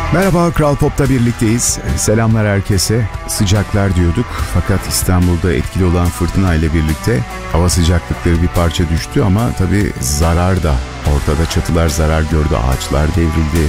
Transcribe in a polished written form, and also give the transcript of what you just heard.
Merhaba, Kral Pop'ta birlikteyiz. Selamlar herkese. Sıcaklar diyorduk fakat İstanbul'da etkili olan fırtına ile birlikte hava sıcaklıkları bir parça düştü ama tabii zarar da ortada. Çatılar zarar gördü, ağaçlar devrildi,